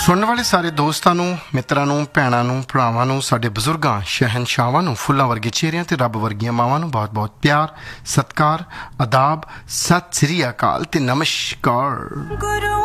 ਸੁਣਨ ਵਾਲੇ ਸਾਰੇ ਦੋਸਤਾਂ ਨੂੰ, ਮਿੱਤਰਾਂ ਨੂੰ, ਭੈਣਾਂ ਨੂੰ, ਭਰਾਵਾਂ ਨੂੰ, ਸਾਡੇ ਬਜ਼ੁਰਗਾਂ, ਸ਼ਹਿਨਸ਼ਾਹਾਂ ਨੂੰ, ਫੁੱਲਾਂ ਵਰਗੇ ਚਿਹਰਿਆਂ ਤੇ ਰੱਬ ਵਰਗੀਆਂ ਮਾਵਾਂ ਨੂੰ ਬਹੁਤ-ਬਹੁਤ ਪਿਆਰ, ਸਤਿਕਾਰ, ਆਦਾਬ, ਸਤਿ ਸ੍ਰੀ ਅਕਾਲ ਤੇ ਨਮਸਕਾਰ।